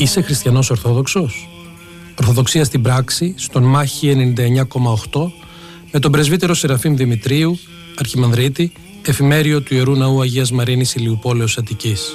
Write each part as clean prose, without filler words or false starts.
Είσαι χριστιανός Ορθόδοξος? Ορθοδοξία στην πράξη, στον Μάχη 99,8, με τον πρεσβύτερο Σεραφείμ Δημητρίου, Αρχιμανδρίτη, εφημέριο του Ιερού Ναού Αγίας Μαρίνης Ηλιουπόλεως Αττικής.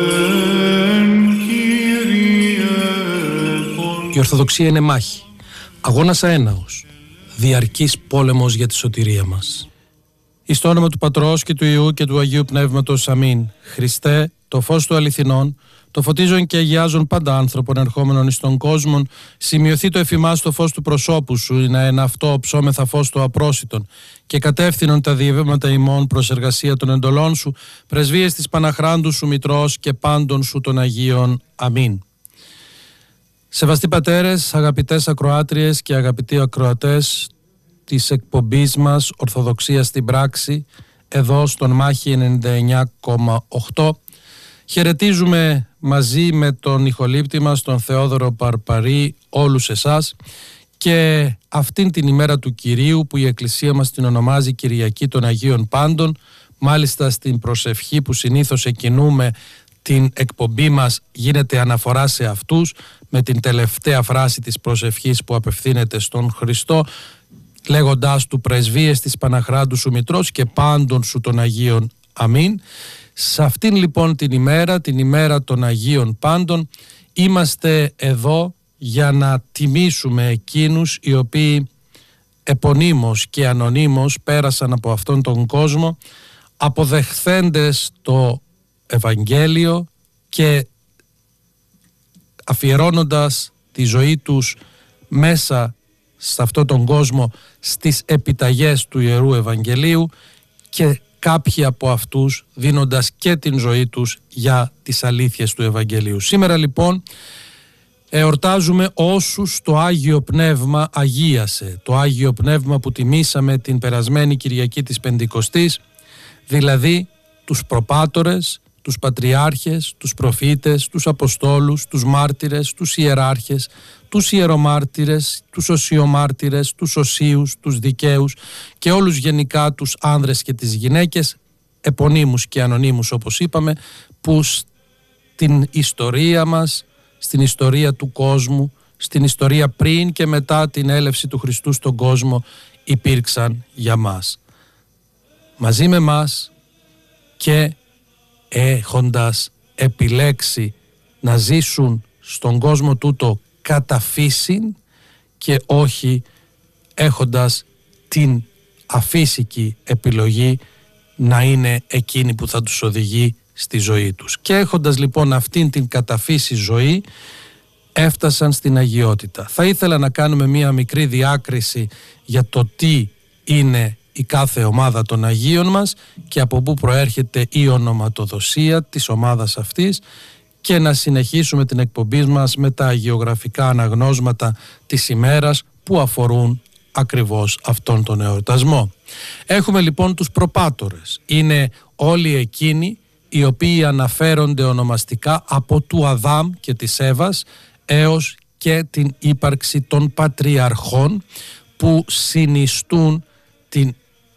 Η Ορθοδοξία είναι μάχη, αγώνας αέναος, διαρκής πόλεμος για τη σωτηρία μας. Εις το όνομα του Πατρός και του Υιού και του Αγίου Πνεύματος, αμήν. Χριστέ, το φως του αληθινών, το φωτίζον και αγιάζον πάντα άνθρωπον ερχόμενον εις τον κόσμον, σημειωθεί το εφημάς το φως του προσώπου σου, να εν αυτό οψόμεθα φως του απρόσιτον, και κατεύθυνον τα διαβήματα ημών προς εργασία των εντολών σου, πρεσβείες της Παναχράντου σου Μητρός και πάντων σου των Αγίων. Αμήν. Σεβαστοί πατέρες, αγαπητές ακροάτριες και αγαπητοί ακροατές της εκπομπής μας Ορθοδοξία στην πράξη, εδώ στον Μάχη 99,8, χαιρετίζουμε μαζί με τον ηχολήπτη μας, τον Θεόδωρο Παρπαρή, όλους εσάς, και αυτήν την ημέρα του Κυρίου που η Εκκλησία μας την ονομάζει Κυριακή των Αγίων Πάντων. Μάλιστα στην προσευχή που συνήθως εκκινούμε την εκπομπή μας γίνεται αναφορά σε αυτούς, με την τελευταία φράση της προσευχής που απευθύνεται στον Χριστό, λέγοντάς του πρεσβείες της Παναχράντου σου Μητρός και πάντων σου των Αγίων. Αμήν. Σε αυτήν λοιπόν την ημέρα των Αγίων Πάντων, είμαστε εδώ για να τιμήσουμε εκείνους οι οποίοι επωνύμως και ανωνύμως πέρασαν από αυτόν τον κόσμο, αποδεχθέντες το Ευαγγέλιο και αφιερώνοντας τη ζωή τους μέσα σε αυτόν τον κόσμο στις επιταγές του Ιερού Ευαγγελίου, και κάποιοι από αυτούς δίνοντας και την ζωή τους για τις αλήθειες του Ευαγγελίου. Σήμερα λοιπόν εορτάζουμε όσους το Άγιο Πνεύμα αγίασε, το Άγιο Πνεύμα που τιμήσαμε την περασμένη Κυριακή της Πεντηκοστής, δηλαδή τους προπάτορες, τους πατριάρχες, τους προφήτες, τους αποστόλους, τους μάρτυρες, τους ιεράρχες, τους ιερομάρτυρες, τους οσιομάρτυρες, τους οσίους, τους δικαίους και όλους γενικά τους άνδρες και τις γυναίκες, επωνύμους και ανωνύμους όπως είπαμε, που στην ιστορία μας, στην ιστορία του κόσμου, στην ιστορία πριν και μετά την έλευση του Χριστού στον κόσμο υπήρξαν για μας. Μαζί με μας και έχοντας επιλέξει να ζήσουν στον κόσμο τούτο κατά φύσιν και όχι έχοντας την αφύσικη επιλογή να είναι εκείνη που θα τους οδηγεί στη ζωή τους. Και έχοντας λοιπόν αυτήν την καταφύση ζωή, έφτασαν στην αγιότητα. Θα ήθελα να κάνουμε μία μικρή διάκριση για το τι είναι η κάθε ομάδα των Αγίων μας και από πού προέρχεται η ονοματοδοσία της ομάδας αυτής, και να συνεχίσουμε την εκπομπή μας με τα αγιογραφικά αναγνώσματα της ημέρας που αφορούν ακριβώς αυτόν τον εορτασμό. Έχουμε λοιπόν τους προπάτορες. Είναι όλοι εκείνοι οι οποίοι αναφέρονται ονομαστικά από του Αδάμ και της Εύας έως και την ύπαρξη των πατριαρχών που συνιστούν την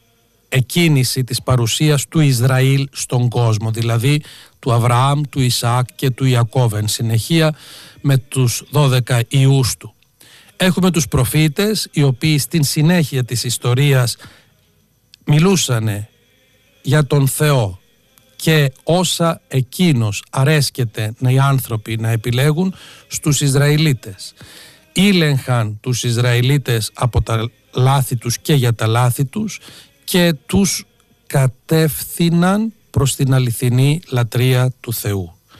εκκίνηση της παρουσίας του Ισραήλ στον κόσμο, δηλαδή του Αβραάμ, του Ισαάκ και του Ιακώβ, εν συνεχεία με τους 12 ιούς του. Έχουμε τους προφήτες, οι οποίοι στην συνέχεια της ιστορίας μιλούσανε για τον Θεό και όσα εκείνος αρέσκεται οι άνθρωποι να επιλέγουν στους Ισραηλίτες. Ήλεγχαν τους Ισραηλίτες από τα λάθη τους και για τα λάθη τους και τους κατεύθυναν προς την αληθινή λατρεία του Θεού.